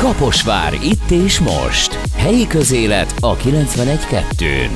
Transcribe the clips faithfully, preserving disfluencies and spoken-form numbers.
Kaposvár itt és most. Helyi közélet a kilencvenegy kettőn.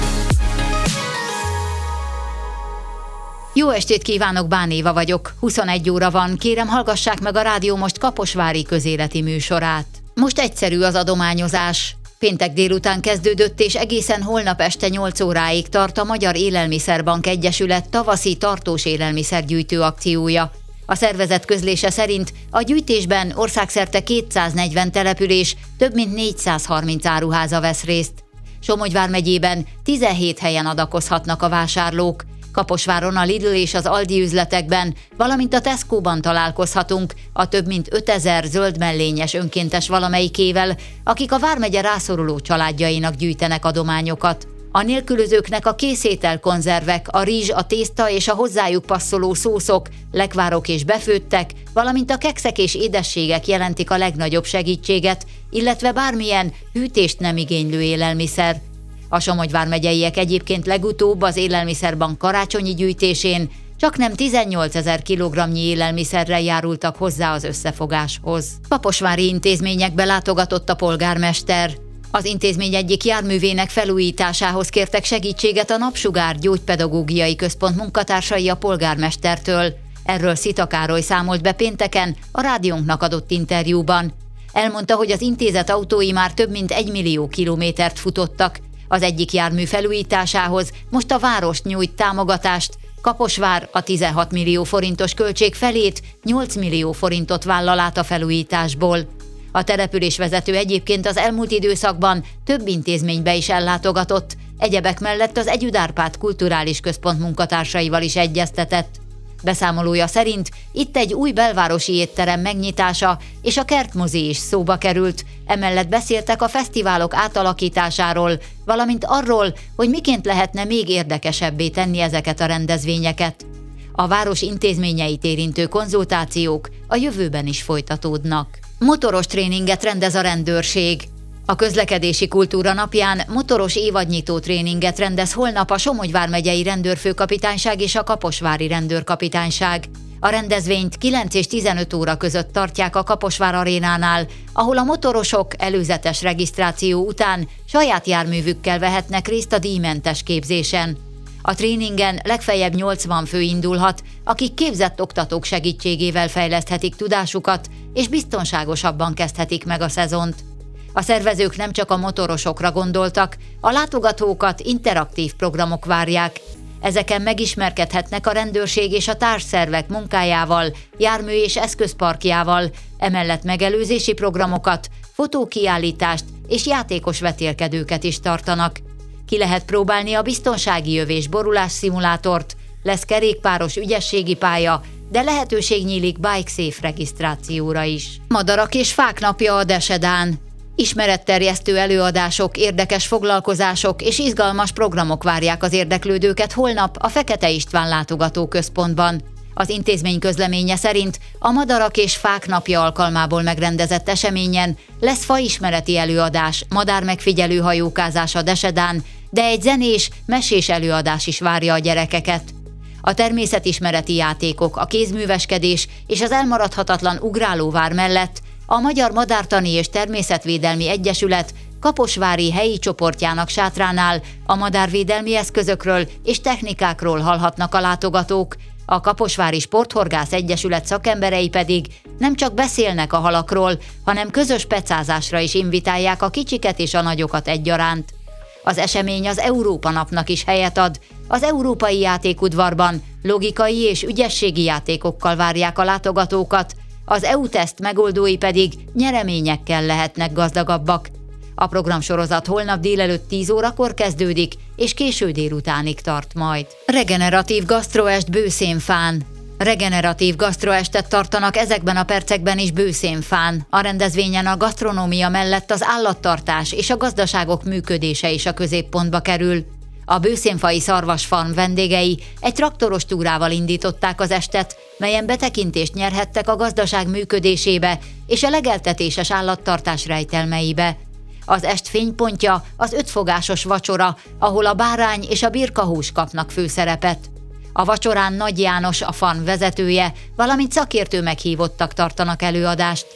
Jó estét kívánok, Bán Éva vagyok. huszonegy óra van, kérem hallgassák meg a Rádió Most kaposvári közéleti műsorát. Most egyszerű az adományozás. Péntek délután kezdődött és egészen holnap este nyolc óráig tart a Magyar Élelmiszerbank Egyesület tavaszi tartós élelmiszergyűjtő akciója. A szervezet közlése szerint a gyűjtésben országszerte kétszáznegyven település, több mint négyszázharminc áruháza vesz részt. Somogy vármegyében tizenhét helyen adakozhatnak a vásárlók. Kaposváron a Lidl és az Aldi üzletekben, valamint a Tesco-ban találkozhatunk a több mint ötezer zöldmellényes önkéntes valamelyikével, akik a vármegye rászoruló családjainak gyűjtenek adományokat. A nélkülözőknek a készételkonzervek, a rizs, a tészta és a hozzájuk passzoló szószok, lekvárok és befőttek, valamint a kekszek és édességek jelentik a legnagyobb segítséget, illetve bármilyen hűtést nem igénylő élelmiszer. A Somogy vármegyeiek egyébként legutóbb az Élelmiszerbank karácsonyi gyűjtésén csaknem tizennyolcezer kilogramnyi élelmiszerrel járultak hozzá az összefogáshoz. Kaposvári intézményekbe látogatott a polgármester. Az intézmény egyik járművének felújításához kértek segítséget a Napsugár Gyógypedagógiai Központ munkatársai a polgármestertől. Erről Szita Károly számolt be pénteken a rádiónknak adott interjúban. Elmondta, hogy az intézet autói már több mint egy millió kilométert futottak. Az egyik jármű felújításához most a város nyújt támogatást, Kaposvár a tizenhat millió forintos költség felét, nyolc millió forintot vállal át a felújításból. A településvezető egyébként az elmúlt időszakban több intézménybe is ellátogatott, egyebek mellett az Együd Árpád Kulturális Központ munkatársaival is egyeztetett. Beszámolója szerint itt egy új belvárosi étterem megnyitása és a kertmozi is szóba került, emellett beszéltek a fesztiválok átalakításáról, valamint arról, hogy miként lehetne még érdekesebbé tenni ezeket a rendezvényeket. A város intézményeit érintő konzultációk a jövőben is folytatódnak. Motoros tréninget rendez a rendőrség. A közlekedési kultúra napján motoros évadnyitó tréninget rendez holnap a Somogy vármegyei rendőrfőkapitányság és a kaposvári rendőrkapitányság. A rendezvényt kilenc és tizenöt óra között tartják a Kaposvár arénánál, ahol a motorosok előzetes regisztráció után saját járművükkel vehetnek részt a díjmentes képzésen. A tréningen legfeljebb nyolcvan fő indulhat, akik képzett oktatók segítségével fejleszthetik tudásukat, és biztonságosabban kezdhetik meg a szezont. A szervezők nem csak a motorosokra gondoltak, a látogatókat interaktív programok várják. Ezeken megismerkedhetnek a rendőrség és a társszervek munkájával, jármű és eszközparkjával, emellett megelőzési programokat, fotókiállítást és játékos vetélkedőket is tartanak. Ki lehet próbálni a biztonsági jövés borulás szimulátort, lesz kerékpáros ügyességi pálya, de lehetőség nyílik BikeSafe regisztrációra is. Madarak és fák napja a Desedán. Ismeretterjesztő előadások, érdekes foglalkozások és izgalmas programok várják az érdeklődőket holnap a Fekete István látogatóközpontban. Az intézmény közleménye szerint a Madarak és Fák napja alkalmából megrendezett eseményen lesz faismereti előadás, madármegfigyelő hajókázás a Desedán, de egy zenés, mesés előadás is várja a gyerekeket. A természetismereti játékok, a kézműveskedés és az elmaradhatatlan ugrálóvár mellett a Magyar Madártani és Természetvédelmi Egyesület kaposvári helyi csoportjának sátránál a madárvédelmi eszközökről és technikákról hallhatnak a látogatók, a Kaposvári Sporthorgász Egyesület szakemberei pedig nem csak beszélnek a halakról, hanem közös pecázásra is invitálják a kicsiket és a nagyokat egyaránt. Az esemény az Európa napnak is helyet ad. Az európai játékudvarban logikai és ügyességi játékokkal várják a látogatókat, az é u-teszt megoldói pedig nyereményekkel lehetnek gazdagabbak. A programsorozat holnap délelőtt tíz órakor kezdődik, és késő délutánig tart majd. Regeneratív gasztroest Bőszénfán. Regeneratív gasztroestet tartanak ezekben a percekben is Bőszénfán. A rendezvényen a gasztronómia mellett az állattartás és a gazdaságok működése is a középpontba kerül. A bőszénfai szarvasfarm vendégei egy traktoros túrával indították az estet, melyen betekintést nyerhettek a gazdaság működésébe és a legeltetéses állattartás rejtelmeibe. Az est fénypontja az ötfogásos vacsora, ahol a bárány és a birkahús kapnak főszerepet. A vacsorán Nagy János, a farm vezetője, valamint szakértő meghívottak tartanak előadást.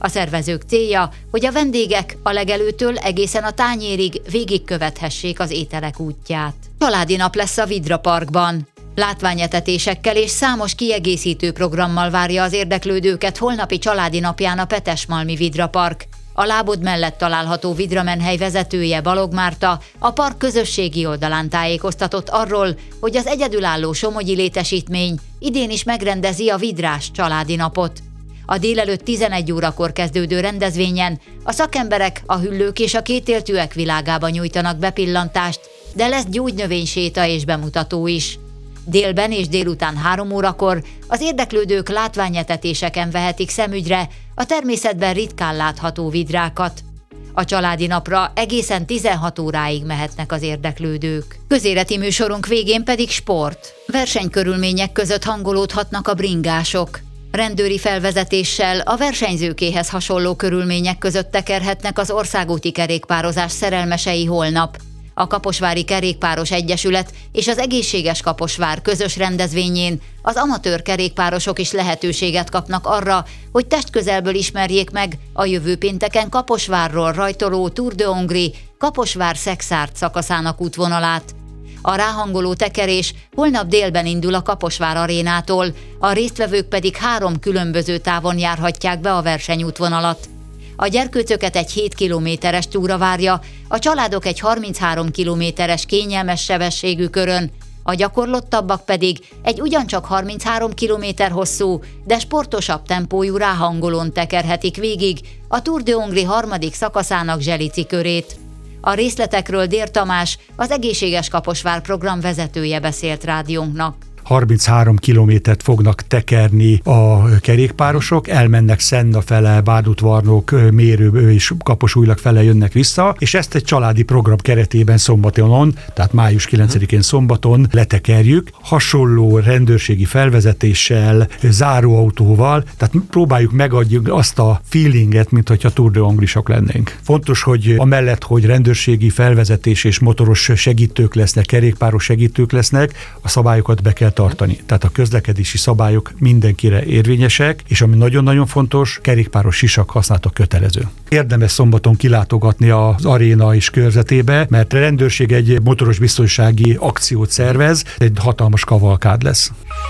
A szervezők célja, hogy a vendégek a legelőtől egészen a tányérig végigkövethessék az ételek útját. Családi nap lesz a Vidra Parkban. Látványetetésekkel és számos kiegészítő programmal várja az érdeklődőket holnapi családi napján a Petesmalmi Vidra Park. A lábod mellett található Vidramenhely vezetője, Balog Márta a park közösségi oldalán tájékoztatott arról, hogy az egyedülálló somogyi létesítmény idén is megrendezi a Vidrás családi napot. A délelőtt tizenegy órakor kezdődő rendezvényen a szakemberek a hüllők és a kétéltűek világába nyújtanak bepillantást, de lesz gyógynövényséta és bemutató is. Délben és délután három órakor az érdeklődők látványetetéseken vehetik szemügyre a természetben ritkán látható vidrákat. A családi napra egészen tizenhat óráig mehetnek az érdeklődők. Közéleti műsorunk végén pedig sport. Versenykörülmények között hangolódhatnak a bringások. Rendőri felvezetéssel a versenyzőkéhez hasonló körülmények között tekerhetnek az országúti kerékpározás szerelmesei holnap. A Kaposvári Kerékpáros Egyesület és az Egészséges Kaposvár közös rendezvényén az amatőr kerékpárosok is lehetőséget kapnak arra, hogy testközelből ismerjék meg a jövő pénteken Kaposvárról rajtoló Tour de Hongrie Kaposvár-Szexárd szakaszának útvonalát. A ráhangoló tekerés holnap délben indul a Kaposvár arénától, a résztvevők pedig három különböző távon járhatják be a versenyútvonalat. A gyerkőcöket egy hét kilométeres túra várja, a családok egy harminchárom kilométeres kényelmes sebességű körön, a gyakorlottabbak pedig egy ugyancsak harminchárom kilométer hosszú, de sportosabb tempójú ráhangolón tekerhetik végig a Tour de Hongrie harmadik szakaszának zselici körét. A részletekről Dér Tamás, az Egészséges Kaposvár program vezetője beszélt rádiónknak. harminchárom kilométert fognak tekerni a kerékpárosok, elmennek Szenna fele, Bádutvarnok, Mérő és Kaposújlag fele jönnek vissza, és ezt egy családi program keretében szombaton, tehát május kilencedikén szombaton letekerjük, hasonló rendőrségi felvezetéssel, záróautóval, tehát próbáljuk megadni azt a feelinget, mint hogyha Tour de Hongrie-sok lennénk. Fontos, hogy amellett, hogy rendőrségi felvezetés és motoros segítők lesznek, kerékpáros segítők lesznek, a szabályokat be kell tartani. Tehát a közlekedési szabályok mindenkire érvényesek, és ami nagyon-nagyon fontos, kerékpáros sisak használata kötelező. Érdemes szombaton kilátogatni az aréna és körzetébe, mert a rendőrség egy motoros biztonsági akciót szervez, egy hatalmas kavalkád lesz.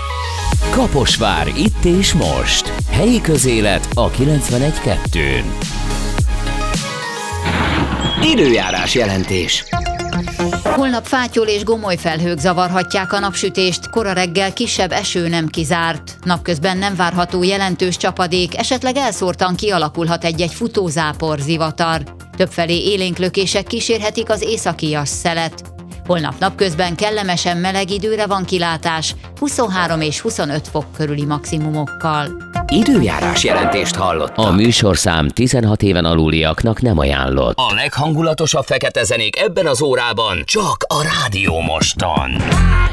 Kaposvár itt és most. Helyi közélet a kilencvenegy kettőn. Időjárás jelentés. Holnap fátyol és gomoly felhők zavarhatják a napsütést, kora reggel kisebb eső nem kizárt. Napközben nem várható jelentős csapadék, esetleg elszórtan kialakulhat egy-egy futózápor, zivatar. Többfelé élénk lökések kísérhetik az északias szelet. Holnap napközben kellemesen meleg időre van kilátás, huszonhárom és huszonöt fok körüli maximumokkal. Időjárás jelentést hallott. A műsorszám tizenhat éven aluliaknak nem ajánlott. A leghangulatosabb fekete zenék ebben az órában csak a Rádió Moston.